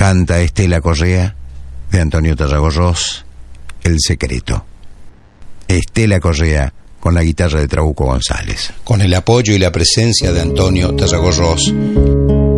Canta Estela Correa, de Antonio Tarragorros, El Secreto. Estela Correa, con la guitarra de Trabuco González. Con el apoyo y la presencia de Antonio Tarragorros.